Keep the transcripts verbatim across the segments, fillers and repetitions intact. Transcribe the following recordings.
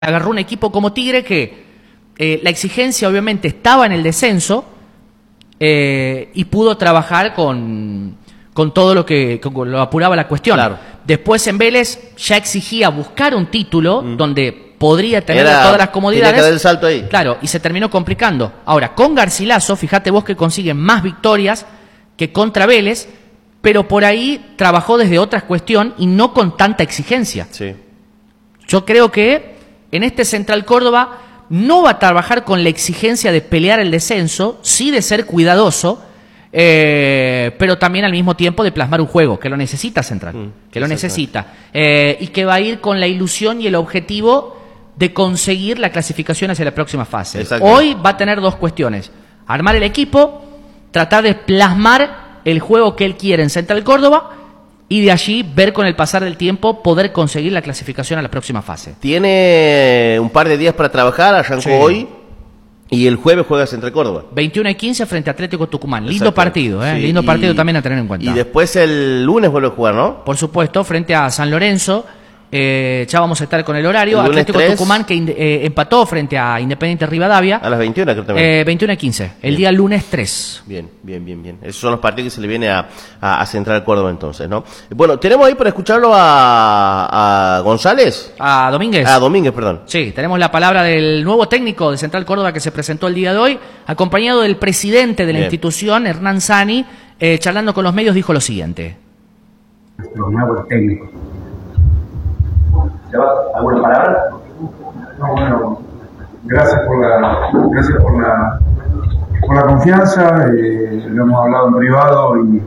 agarró un equipo como Tigre que eh, la exigencia obviamente estaba en el descenso eh, y pudo trabajar con, con todo lo que con lo apuraba la cuestión. Claro. Después en Vélez ya exigía buscar un título mm. donde podría tener Era, todas las comodidades. Tenía que dar el salto ahí. Claro, y se terminó complicando. Ahora, con Garcilaso, fíjate vos que consigue más victorias que contra Vélez, pero por ahí trabajó desde otra cuestión y no con tanta exigencia. Sí. Yo creo que en este Central Córdoba no va a trabajar con la exigencia de pelear el descenso, sí de ser cuidadoso, eh, pero también al mismo tiempo de plasmar un juego, que lo necesita Central, mm, que lo necesita, eh, y que va a ir con la ilusión y el objetivo de conseguir la clasificación hacia la próxima fase. Hoy va a tener dos cuestiones: armar el equipo, tratar de plasmar el juego que él quiere en Central Córdoba, y de allí ver con el pasar del tiempo poder conseguir la clasificación a la próxima fase. Tiene un par de días para trabajar, arrancó sí. hoy, y el jueves juega Central Córdoba. veintiuno y quince frente a Atlético Tucumán. Lindo partido, ¿eh? Sí, Lindo partido y, también a tener en cuenta. Y después el lunes vuelve a jugar, ¿no? Por supuesto, frente a San Lorenzo. Eh, ya vamos a estar con el horario. El Atlético tres. Tucumán que eh, empató frente a Independiente Rivadavia. A las veintiuna creo también. Eh, veintiuno y quince, el bien. día lunes tres. Bien, bien, bien, bien. Esos son los partidos que se le viene a, a, a Central Córdoba entonces, ¿no? Bueno, tenemos ahí para escucharlo a, a González. A Domínguez. A Domínguez, perdón. Sí, tenemos la palabra del nuevo técnico de Central Córdoba que se presentó el día de hoy, acompañado del presidente de la bien. institución, Hernán Sani, eh, charlando con los medios, dijo lo siguiente. Nuestro nuevo técnico. ¿Alguna palabra? No, bueno, gracias por la, gracias por la, por la confianza. Eh, lo hemos hablado en privado y,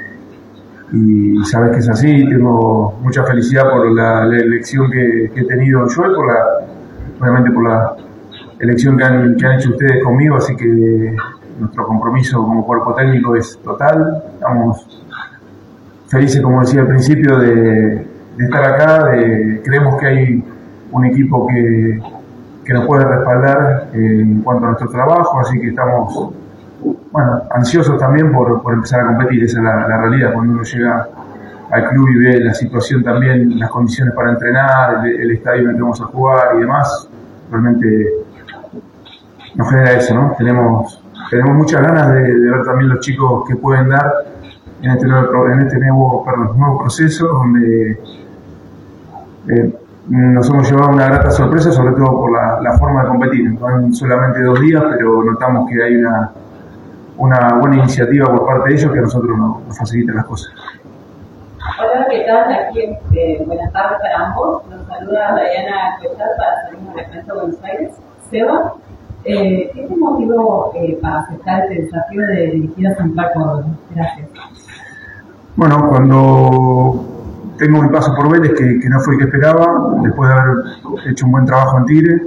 y sabes que es así. Tengo mucha felicidad por la, la elección que, que he tenido yo y por la, obviamente por la elección que han, que han hecho ustedes conmigo. Así que nuestro compromiso como cuerpo técnico es total. Estamos felices, como decía al principio, de de estar acá, de, creemos que hay un equipo que, que nos puede respaldar eh, en cuanto a nuestro trabajo, así que estamos bueno, ansiosos también por, por empezar a competir. Esa es la, la realidad, cuando uno llega al club y ve la situación también, las condiciones para entrenar, el, el estadio en el que vamos a jugar y demás, realmente nos genera eso, ¿no? Tenemos, tenemos muchas ganas de, de ver también los chicos que pueden dar en este nuevo, en este nuevo, perdón, nuevo proceso, donde eh, nos hemos llevado una grata sorpresa, sobre todo por la, la forma de competir. Van solamente dos días, pero notamos que hay una, una buena iniciativa por parte de ellos que a nosotros nos, nos facilita las cosas. Hola, ¿qué tal? Aquí, eh, buenas tardes para ambos. Nos saluda Diana Cuetal para Salimos de Frente a Buenos Aires. Seba, eh, ¿qué te motivó eh, para aceptar este desafío de dirigir a Central Córdoba? Gracias. Bueno, cuando tengo mi paso por Vélez, que, que no fue el que esperaba, después de haber hecho un buen trabajo en Tigre,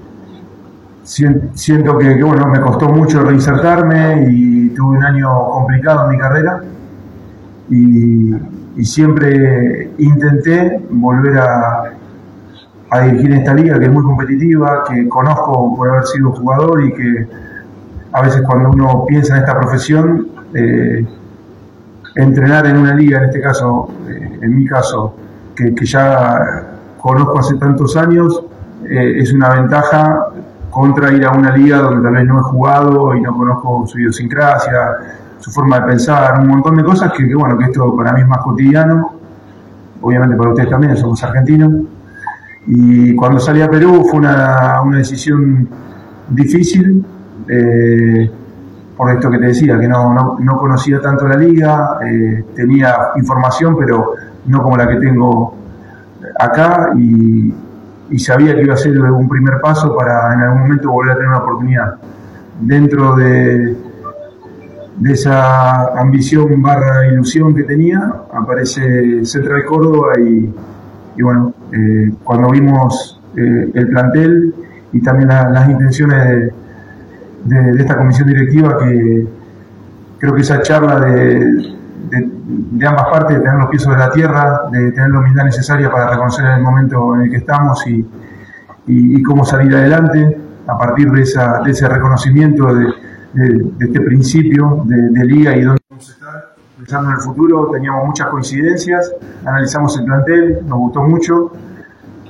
siento que, que bueno, me costó mucho reinsertarme y tuve un año complicado en mi carrera y, y siempre intenté volver a, a dirigir esta liga que es muy competitiva, que conozco por haber sido jugador y que a veces cuando uno piensa en esta profesión, eh, entrenar en una liga, en este caso, eh, en mi caso, que, que ya conozco hace tantos años, eh, es una ventaja contra ir a una liga donde tal vez no he jugado y no conozco su idiosincrasia, su forma de pensar, un montón de cosas que, que bueno, que esto para mí es más cotidiano, obviamente para ustedes también, somos argentinos. Y cuando salí a Perú fue una, una decisión difícil, eh, por esto que te decía, que no, no, no conocía tanto la liga, eh, tenía información, pero no como la que tengo acá, y, y sabía que iba a ser un primer paso para en algún momento volver a tener una oportunidad. Dentro de, de esa ambición barra ilusión que tenía, aparece Central Córdoba y, y bueno, eh, cuando vimos eh, el plantel y también la, las intenciones de De, de esta comisión directiva, que creo que esa charla de, de, de ambas partes, de tener los pies sobre la tierra, de tener la humildad necesaria para reconocer el momento en el que estamos y, y, y cómo salir adelante a partir de, esa, de ese reconocimiento de, de, de este principio de, de liga y dónde vamos a estar pensando en el futuro. Teníamos muchas coincidencias, analizamos el plantel, nos gustó mucho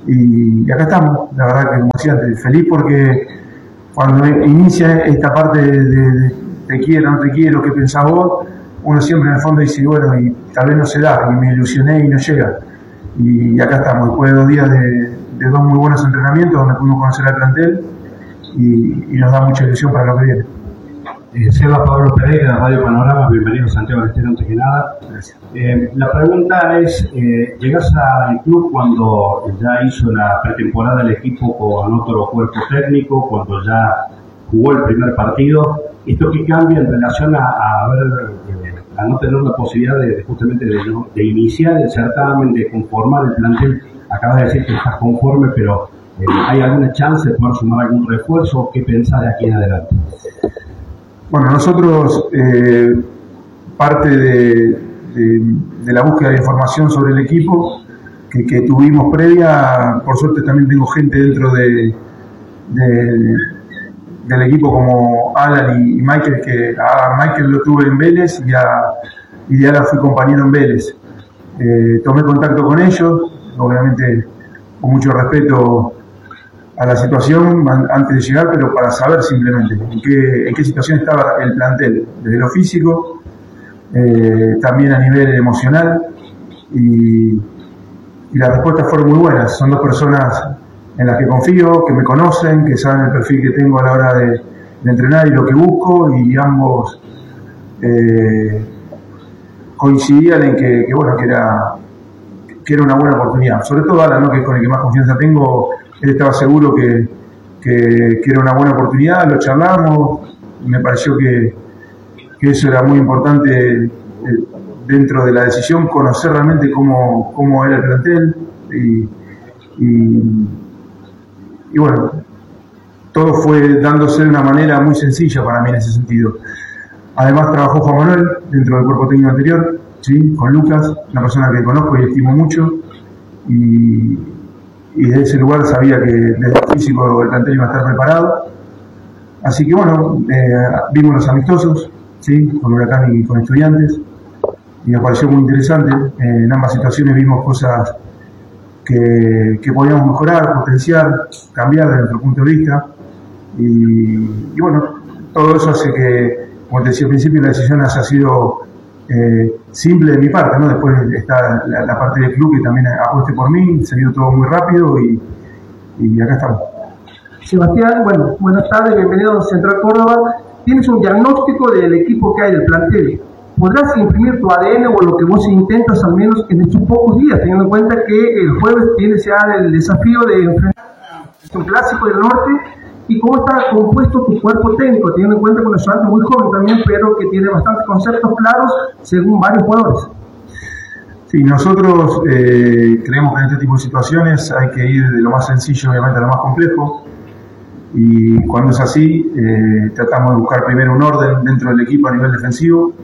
y, y acá estamos, la verdad que como decía antes, feliz porque cuando inicia esta parte de, de, de te quiero, no te quiero, qué pensás vos, uno siempre en el fondo dice, bueno, y tal vez no se da, y me ilusioné y no llega. Y acá estamos, después de dos días de, de dos muy buenos entrenamientos donde pudimos conocer al plantel y, y nos da mucha ilusión para lo que viene. Eh, Seba Pablo Pereira, Radio Panorama, bienvenido a Santiago del Estero, antes que nada. Eh, la pregunta es, eh, ¿llegás al club cuando ya hizo la pretemporada el equipo con otro cuerpo técnico, cuando ya jugó el primer partido? ¿Esto qué cambia en relación a, a, ver, eh, a no tener la posibilidad de, de justamente de, de iniciar el certamen, de conformar el plantel? Acabas de decir que estás conforme, pero eh, ¿hay alguna chance de poder sumar algún refuerzo? ¿Qué pensás de aquí en adelante? Bueno, nosotros, eh, parte de, de, de la búsqueda de información sobre el equipo que, que tuvimos previa, por suerte también tengo gente dentro de, de, del equipo como Alan y, y Michael, que a Michael lo tuve en Vélez y a, y a Alan fui compañero en Vélez. Eh, tomé contacto con ellos, obviamente con mucho respeto a la situación antes de llegar, pero para saber simplemente en qué, en qué situación estaba el plantel, desde lo físico, eh, también a nivel emocional, y, y las respuestas fueron muy buenas. Son dos personas en las que confío, que me conocen, que saben el perfil que tengo a la hora de, de entrenar y lo que busco, y ambos eh, coincidían en que, que, bueno, que era, que era una buena oportunidad. Sobre todo Alan, ¿no?, que es con el que más confianza tengo. Él estaba seguro que, que, que era una buena oportunidad, lo charlamos, me pareció que, que eso era muy importante eh, dentro de la decisión, conocer realmente cómo, cómo era el plantel y, y, y bueno, todo fue dándose de una manera muy sencilla para mí en ese sentido. Además trabajó Juan Manuel dentro del cuerpo técnico anterior, ¿sí?, con Lucas, una persona que conozco y estimo mucho, y y de ese lugar sabía que desde el físico el plantel iba a estar preparado. Así que bueno, eh, vimos los amistosos, ¿sí?, con Huracán y con Estudiantes, y me pareció muy interesante. Eh, en ambas situaciones vimos cosas que, que podíamos mejorar, potenciar, cambiar desde nuestro punto de vista, y, y bueno, todo eso hace que, como te decía al principio, la decisión haya sido Eh, simple de mi parte, ¿no? Después está la, la parte del club que también apueste por mí, se dio todo muy rápido y, y acá estamos. Sebastián, bueno, buenas tardes, bienvenido a Central Córdoba. Tienes un diagnóstico del equipo que hay del plantel. ¿Podrás imprimir tu A D N o lo que vos intentas al menos en estos pocos días, teniendo en cuenta que el jueves tienes ya el desafío de enfrentar un clásico del norte? ¿Y cómo está compuesto tu cuerpo técnico, teniendo en cuenta que es un muy joven también, pero que tiene bastantes conceptos claros según varios jugadores? Sí, nosotros eh, creemos que en este tipo de situaciones hay que ir de lo más sencillo, obviamente, a lo más complejo. Y cuando es así, eh, tratamos de buscar primero un orden dentro del equipo a nivel defensivo.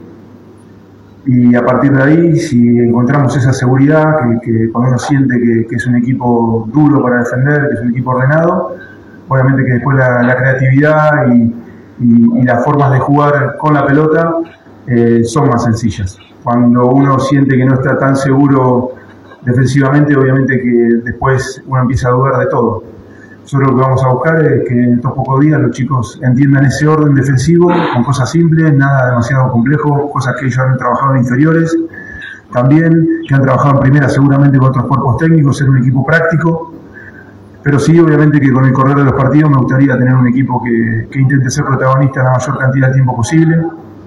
Y a partir de ahí, si encontramos esa seguridad, que, que cuando uno siente que, que es un equipo duro para defender, que es un equipo ordenado, obviamente que después la, la creatividad y, y, y las formas de jugar con la pelota eh, son más sencillas. Cuando uno siente que no está tan seguro defensivamente, obviamente que después uno empieza a dudar de todo. Nosotros lo que vamos a buscar es que en estos pocos días los chicos entiendan ese orden defensivo con cosas simples, nada demasiado complejo, cosas que ellos han trabajado en inferiores, también que han trabajado en primera seguramente con otros cuerpos técnicos, ser un equipo práctico. Pero sí, obviamente que con el correr de los partidos me gustaría tener un equipo que, que intente ser protagonista la mayor cantidad de tiempo posible,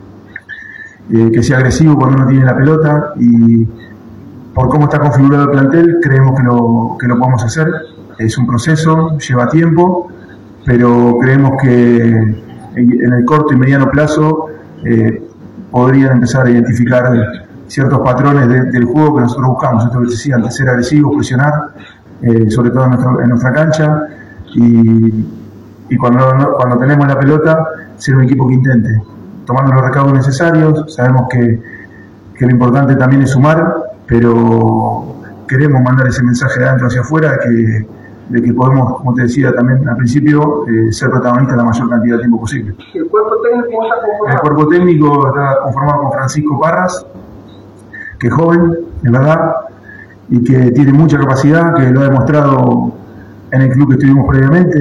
eh, que sea agresivo cuando uno tiene la pelota, y por cómo está configurado el plantel creemos que lo, que lo podemos hacer. Es un proceso, lleva tiempo, pero creemos que en el corto y mediano plazo eh, podrían empezar a identificar ciertos patrones de, del juego que nosotros buscamos. Esto que decía antes, ser agresivos, presionar, Eh, sobre todo en, nuestro, en nuestra cancha, y, y cuando, no, cuando tenemos la pelota, ser un equipo que intente, tomando los recaudos necesarios. Sabemos que, que lo importante también es sumar, pero queremos mandar ese mensaje de adentro hacia afuera de que, de que podemos, como te decía también al principio, eh, ser protagonistas la mayor cantidad de tiempo posible. ¿El cuerpo técnico está conformado? El cuerpo técnico está conformado con Francisco Parras, que es joven, de verdad, y que tiene mucha capacidad, que lo ha demostrado en el club que estuvimos previamente.